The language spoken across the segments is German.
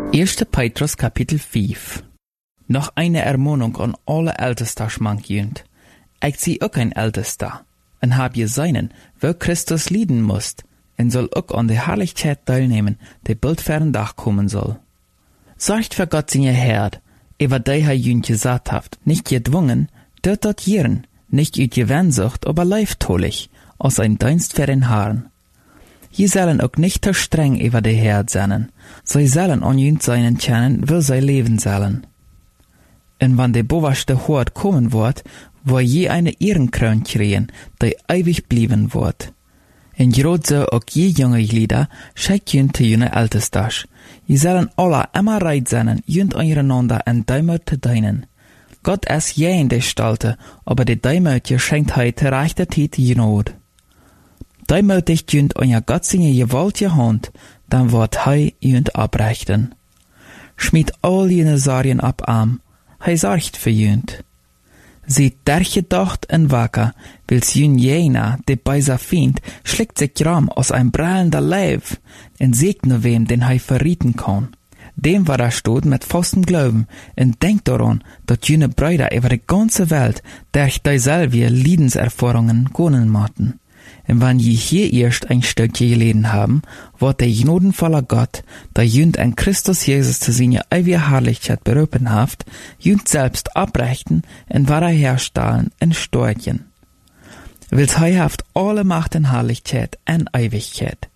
1. Petrus Kapitel 5. Noch eine Ermahnung an alle Ältester schmankjünd. Ich zie ook ein Ältester, en hab je seinen, wo Christus lieden musst, en soll ook an der Herrlichkeit teilnehmen, die bald fern Dach kommen soll. Sorgt für Gott seine Herd, über die jünd gesagt haft, nicht gedwungen, dort jieren, nicht üt Gewensucht, aber leiftolig, aus ein Dienst für den Herrn. Je sollen auch nicht zu streng über die Herd sein, sie sollen an jünd seinen kennen, wo sie leben sollen. Und wann der boverste Hort kommen wird, wo je eine Ehrenkroon kriegen, die ewig blieben wird. En grad so auch je junge Glieder, schickt jünd zu jene Ältesters. Je sollen alle immer reit sein, jünd einander en Däumer zu dienen. Gott ist je in der Stalte, aber die Däumertje schenkt heute rechte Zeit Not. Däumertigt jünd euer Gott seine gewaltige Hand, dann wird jünd abrechten. Schmied all jene Sorgen ab arm, sorgt für jünd. Seht derche Docht en wacker, wils jün jener, de beiser Fiend, schlägt sich gram aus ein brallender Leib, en segne wem, den verrieten kann. Dem war stot mit festem Glauben, en denkt daran, dat jüne Brüder über die ganze Welt, durch dieselbe Liedenserfahrungen gönnen machten. Und wenn je hier erst ein Stückchen geleden haben, wird der gnadenvoller Gott, der jünd an Christus Jesus zu seiner ewigen Herrlichkeit berufen haft, jünd selbst abrechten und wiederherstellen in Storchen. Wils haft alle Macht und Herrlichkeit und Ewigkeit.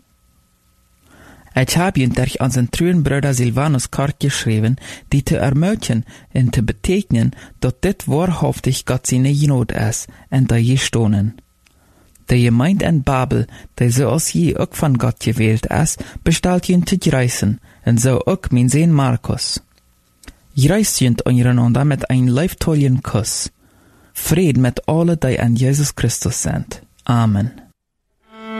Ich hab jünd durch unseren treuen Bruder Silvanus kort geschrieben, die zu ermutigen und zu betegnen, dass dit wahrhaftig Gott seine Gnade ist und da je stonen. Die Gemeinde in Babel, die so als je auch von Gott gewählt ist, bestellt jünd zu grüßen, und so auch mein Sohn Markus. Grüßt jünd einander mit einem leiftollen Kuss. Fried mit alle, die an Jesus Christus sind. Amen.